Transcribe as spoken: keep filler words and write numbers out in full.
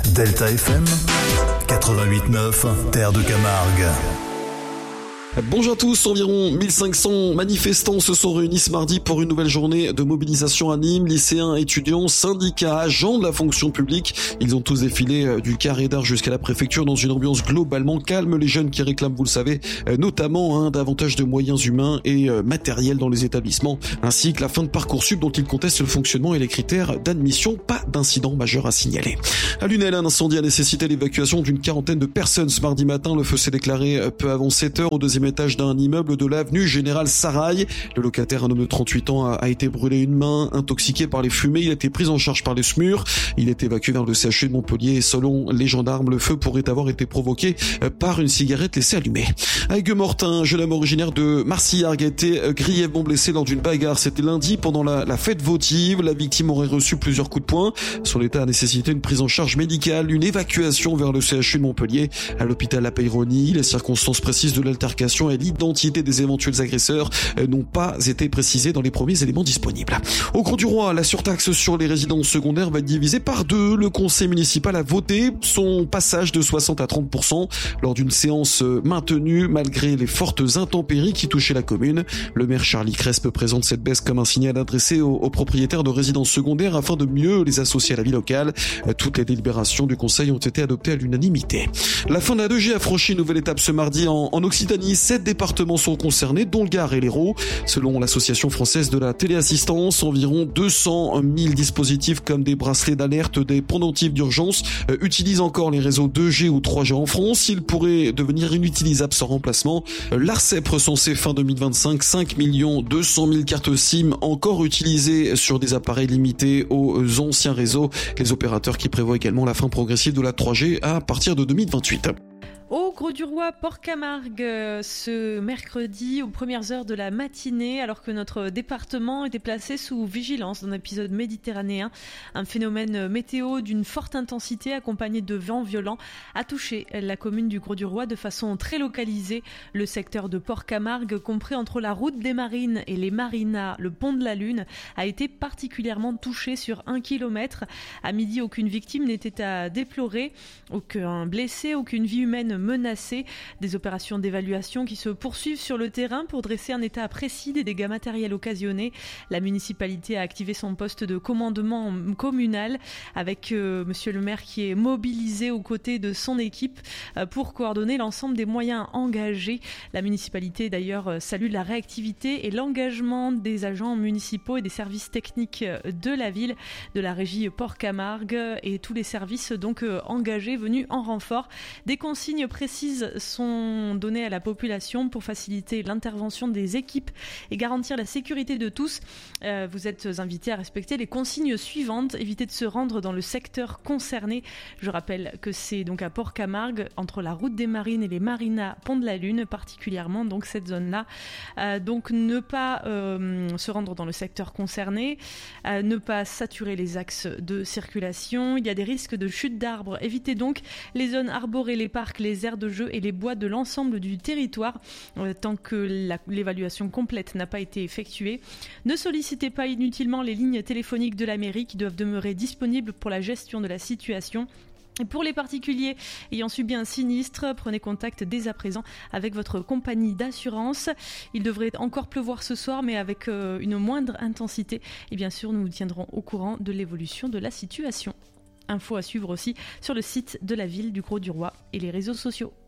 Delta F M quatre-vingt-huit neuf, Terre de Camargue. Bonjour à tous, environ mille cinq cents manifestants se sont réunis ce mardi pour une nouvelle journée de mobilisation à Nîmes. Lycéens, étudiants, syndicats, agents de la fonction publique. Ils ont tous défilé du carré d'art jusqu'à la préfecture dans une ambiance globalement calme. Les jeunes qui réclament, vous le savez, notamment hein, davantage de moyens humains et euh, matériels dans les établissements, ainsi que la fin de Parcoursup dont ils contestent le fonctionnement et les critères d'admission. Pas d'incident majeur à signaler. À Lunel, un incendie a nécessité l'évacuation d'une quarantaine de personnes ce mardi matin. Le feu s'est déclaré peu avant sept heures au deuxième étage d'un immeuble de l'avenue Général Sarail. Le locataire, un homme de trente-huit ans, a été brûlé une main, intoxiqué par les fumées. Il a été pris en charge par les S M U R. Il est évacué vers le C H U de Montpellier et selon les gendarmes, le feu pourrait avoir été provoqué par une cigarette laissée allumée. À Aigues-Mortes, un jeune homme originaire de Marcillargues a été grièvement blessé lors d'une bagarre. C'était lundi pendant la, la fête votive. La victime aurait reçu plusieurs coups de poing. Son état a nécessité une prise en charge médicale, une évacuation vers le C H U de Montpellier. À l'hôpital La Peyronie, les circonstances précises de l'altercation et l'identité des éventuels agresseurs n'ont pas été précisées dans les premiers éléments disponibles. Au Grau-du-Roi, la surtaxe sur les résidences secondaires va être divisée par deux. Le conseil municipal a voté son passage de soixante à trente pour cent lors d'une séance maintenue malgré les fortes intempéries qui touchaient la commune. Le maire Charlie Crespe présente cette baisse comme un signal adressé aux, aux propriétaires de résidences secondaires afin de mieux les associer à la vie locale. Toutes les délibérations du conseil ont été adoptées à l'unanimité. La fin de la deux G a franchi une nouvelle étape ce mardi en, en Occitanie. Sept départements sont concernés, dont le Gard et l'Hérault. Selon l'association française de la téléassistance, environ deux cent mille dispositifs comme des bracelets d'alerte, des pendentifs d'urgence euh, utilisent encore les réseaux deux G ou trois G en France. Ils pourraient devenir inutilisables sans remplacement. L'Arcep recensait fin deux mille vingt-cinq cinq millions deux cent mille cartes SIM encore utilisées sur des appareils limités aux anciens réseaux. Les opérateurs qui prévoient également la fin progressive de la trois G à partir de deux mille vingt-huit. Au Grau-du-Roi, Port-Camargue, ce mercredi, aux premières heures de la matinée, alors que notre département était placé sous vigilance d'un épisode méditerranéen, un phénomène météo d'une forte intensité accompagné de vents violents a touché la commune du Grau-du-Roi de façon très localisée. Le secteur de Port-Camargue, compris entre la route des Marines et les Marinas, le pont de la Lune, a été particulièrement touché sur un kilomètre. À midi, aucune victime n'était à déplorer, aucun blessé, aucune vie humaine menacés. Des opérations d'évaluation qui se poursuivent sur le terrain pour dresser un état précis des dégâts matériels occasionnés. La municipalité a activé son poste de commandement communal avec euh, monsieur le maire qui est mobilisé aux côtés de son équipe euh, pour coordonner l'ensemble des moyens engagés. La municipalité d'ailleurs euh, salue la réactivité et l'engagement des agents municipaux et des services techniques de la ville, de la régie Port-Camargue et tous les services donc euh, engagés venus en renfort. Des consignes précises sont données à la population pour faciliter l'intervention des équipes et garantir la sécurité de tous. Euh, vous êtes invités à respecter les consignes suivantes. Évitez de se rendre dans le secteur concerné. Je rappelle que c'est donc à Port-Camargue, entre la route des Marines et les Marinas, pont de la Lune, particulièrement donc cette zone-là. Euh, donc ne pas euh, se rendre dans le secteur concerné, euh, ne pas saturer les axes de circulation. Il y a des risques de chute d'arbres. Évitez donc les zones arborées, les parcs, les aires de jeu et les bois de l'ensemble du territoire euh, tant que la, l'évaluation complète n'a pas été effectuée. Ne sollicitez pas inutilement les lignes téléphoniques de la mairie qui doivent demeurer disponibles pour la gestion de la situation. Et pour les particuliers ayant subi un sinistre, prenez contact dès à présent avec votre compagnie d'assurance. Il devrait encore pleuvoir ce soir, mais avec euh, une moindre intensité. Et bien sûr, nous vous tiendrons au courant de l'évolution de la situation. Info à suivre aussi sur le site de la ville du Grau-du-Roi et les réseaux sociaux.